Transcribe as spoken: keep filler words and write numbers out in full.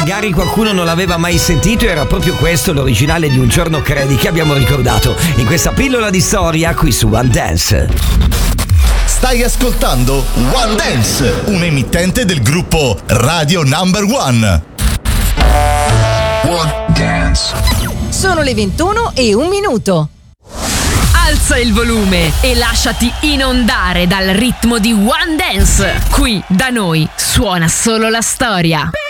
magari qualcuno non l'aveva mai sentito, era proprio questo l'originale di Un giorno credi che abbiamo ricordato in questa pillola di storia qui su One Dance. Stai ascoltando One Dance, un emittente del gruppo Radio Number One. One Dance. Sono le ventuno e un minuto. Alza il volume e lasciati inondare dal ritmo di One Dance. Qui da noi suona solo la storia.